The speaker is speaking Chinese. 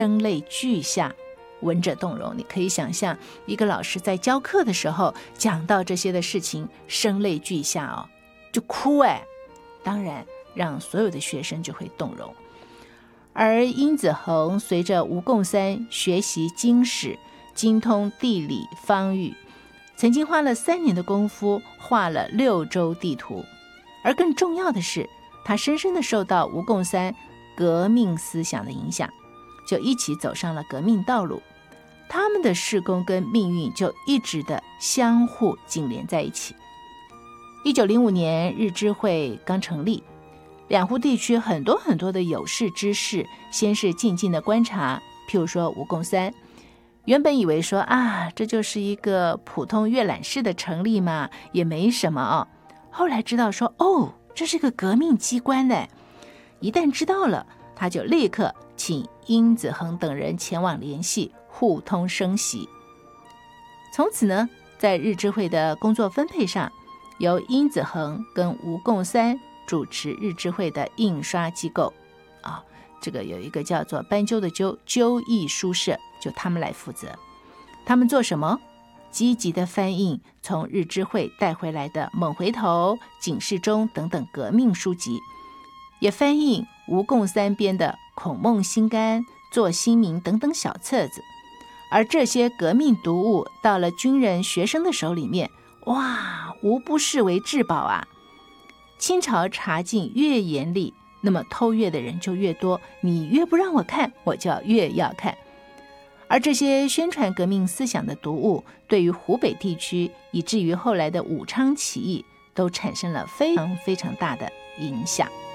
声泪俱下，闻者动容。你可以想象一个老师在教课的时候讲到这些的事情，声泪俱下哦，就哭当然让所有的学生就会动容。而殷子衡随着吴贡三学习经史，精通地理方域，曾经花了3年的功夫画了6州地图。而更重要的是，他深深地受到吴贡三革命思想的影响，就一起走上了革命道路。他们的事工跟命运就一直的相互紧连在一起。1905年日知会刚成立，两湖地区很多的有识之士先是静静的观察，譬如说吴贡三，原本以为说这就是一个普通阅览室的成立嘛，也没什么后来知道说这是个革命机关呢。一旦知道了，他就立刻请殷子衡等人前往联系，互通声息。从此呢，在日知会的工作分配上，由殷子衡跟吴贡三主持日知会的印刷机构这个有一个叫做斑鸠的鸠印书社，就他们来负责。他们做什么？积极的翻印从日知会带回来的《猛回头》《警示钟》等等革命书籍，也翻译吴贡三编的《孔孟心肝》《做新民》等等小册子。而这些革命读物到了军人学生的手里面，无不视为至宝清朝查禁越严厉，那么偷阅的人就越多，你越不让我看，我就越要看。而这些宣传革命思想的读物，对于湖北地区以至于后来的武昌起义，都产生了非常非常大的影响。